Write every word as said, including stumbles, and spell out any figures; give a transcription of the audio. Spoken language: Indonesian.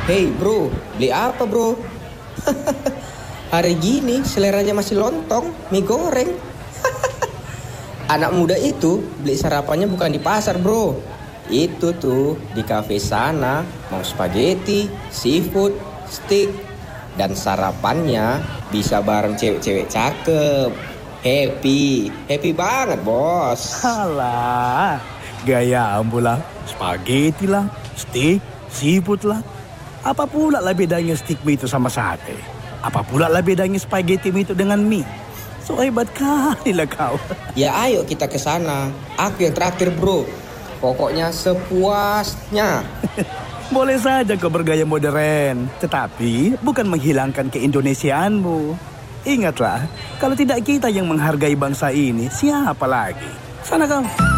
Hei bro, beli apa bro? Hari gini seleranya masih lontong, mie goreng. Anak muda itu beli sarapannya bukan di pasar bro. Itu tuh di kafe sana mau spaghetti, seafood, steak. Dan sarapannya bisa bareng cewek-cewek cakep. Happy, happy banget bos. Alah, gaya ambulah, spaghetti lah, steak, seafood lah. Apa pula lah bedanya steak mie itu sama sate? Apa pula lah bedanya spaghetti mie itu dengan mie? So hebat kali lah kau. Ya ayo kita ke sana. Aku yang traktir bro. Pokoknya sepuasnya. Boleh saja kau bergaya modern, tetapi bukan menghilangkan keindonesiaanmu. Ingatlah, kalau tidak kita yang menghargai bangsa ini, siapa lagi? Sana kau.